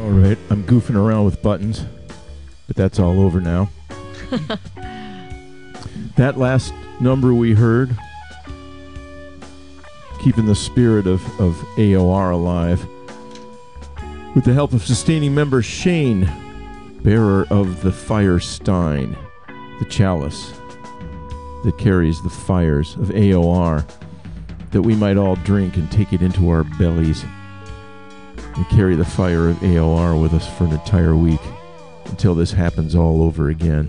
All right, I'm goofing around with buttons, but that's all over now. That last number we heard, keeping the spirit of AOR alive, with the help of sustaining member Shane, bearer of the Fire Stein, the chalice that carries the fires of AOR, that we might all drink and take it into our bellies and carry the fire of AOR with us for an entire week until this happens all over again.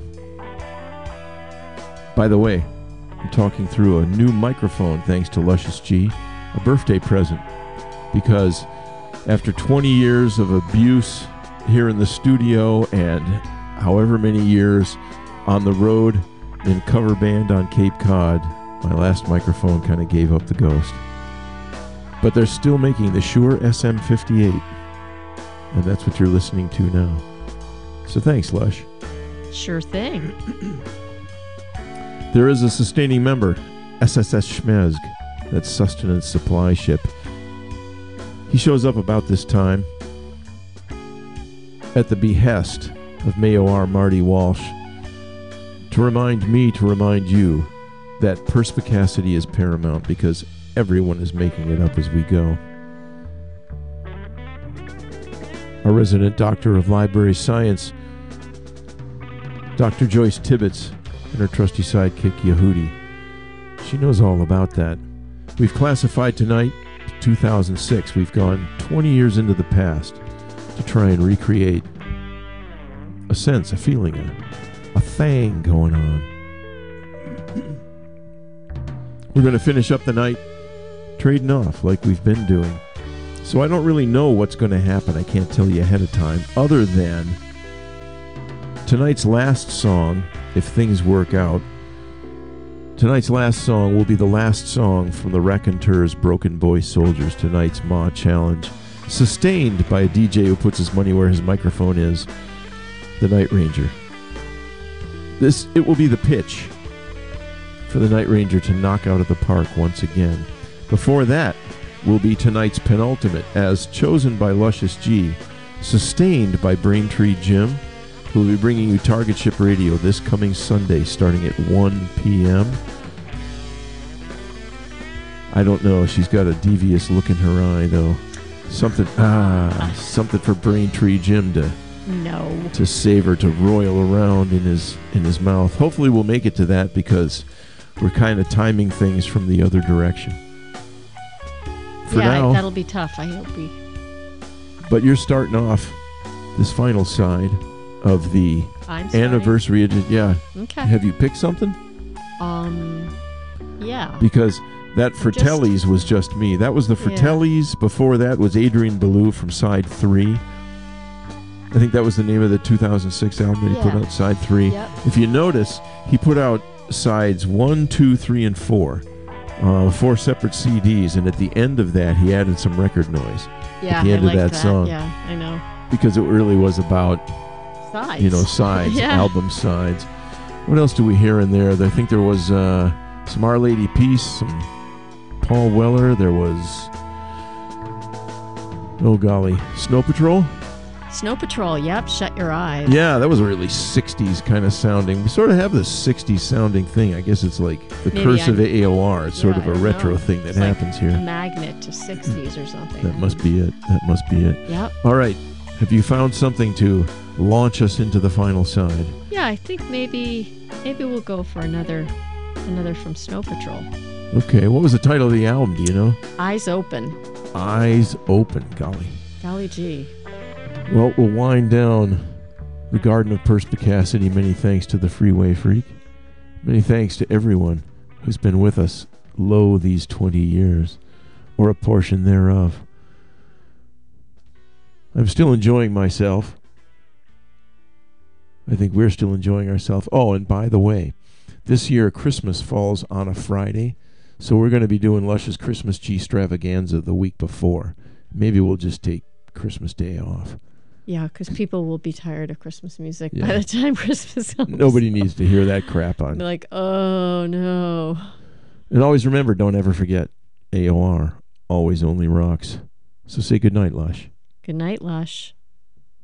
By the way, I'm talking through a new microphone thanks to Luscious G, a birthday present, because after 20 years of abuse here in the studio and however many years on the road in cover band on Cape Cod, my last microphone kind of gave up the ghost. But they're still making the Shure SM58, and that's what you're listening to now. So thanks, Lush. Sure thing. There is a sustaining member, SSS Schmezg, that's sustenance supply ship. He shows up about this time at the behest of Mayo R. Marty Walsh to remind me, to remind you, that perspicacity is paramount because everyone is making it up as we go. Our resident doctor of library science, Dr. Joyce Tibbetts, and her trusty sidekick Yehudi. She knows all about that. We've classified tonight 2006. We've gone 20 years into the past to try and recreate a sense, a feeling, a thing going on. We're going to finish up the night trading off like we've been doing. So I don't really know what's going to happen. I can't tell you ahead of time, other than tonight's last song, if things work out. Tonight's last song will be the last song from the Raconteurs Broken Boy Soldiers, tonight's Ma Challenge, sustained by a DJ who puts his money where his microphone is, the Night Ranger. It will be the pitch for the Night Ranger to knock out of the park once again. Before that will be tonight's penultimate, as chosen by Luscious G, sustained by Braintree Jim, who will be bringing you Target Ship Radio this coming Sunday starting at 1 p.m. I don't know. She's got a devious look in her eye, though. Something for Braintree Jim to savor, to roil around in his mouth. Hopefully we'll make it to that because we're kind of timing things from the other direction. For now, that'll be tough. I hope we. But you're starting off this final side of the anniversary edition. Yeah. Okay. Have you picked something? Yeah. Because that Fratellis was just me. That was the Fratellis. Yeah. Before that was Adrian Belew from Side 3. I think that was the name of the 2006 album that he put out, Side 3. Yep. If you notice, he put out Sides 1, 2, 3, and 4. 4 separate CDs, and at the end of that, he added some record noise. Yeah, at the end of that song. Yeah, I know. Because it really was about sides. Sides, album sides. What else do we hear in there? I think there was some Our Lady Peace, some Paul Weller. There was, oh golly, Snow Patrol. Snow Patrol, yep, Shut Your Eyes. Yeah, that was a really 60s kind of sounding. We sort of have this 60s sounding thing. I guess it's like the curse of AOR. It's sort of a retro thing that happens here. A magnet to 60s or something. That must be it. Yep. All right. Have you found something to launch us into the final side? Yeah, I think maybe we'll go for another from Snow Patrol. Okay, what was the title of the album, do you know? Eyes Open. Eyes Open, golly. Golly gee. Well, we'll wind down the Garden of Perspicacity. Many thanks to the Freeway Freak. Many thanks to everyone who's been with us these 20 years, or a portion thereof. I'm still enjoying myself. I think we're still enjoying ourselves. Oh, and by the way, this year Christmas falls on a Friday, so we're going to be doing Lush's Christmas G-Stravaganza the week before. Maybe we'll just take Christmas Day off. Yeah, because people will be tired of Christmas music by the time Christmas comes. Nobody needs to hear that crap on. They're like, oh no. And always remember, don't ever forget, AOR always only rocks. So say goodnight, Lush. Good night, Lush.